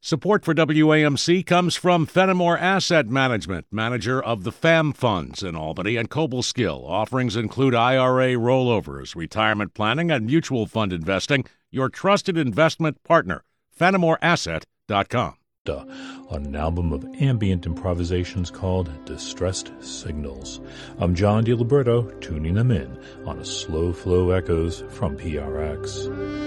Support for WAMC comes from Fenimore Asset Management, manager of the FAM funds in Albany and Cobleskill. Offerings include IRA rollovers, retirement planning, and mutual fund investing. Your trusted investment partner, FenimoreAsset.com. On an album of ambient improvisations called Distressed Signals. I'm John DiLiberto, tuning them in on a Slow Flow Echoes from PRX.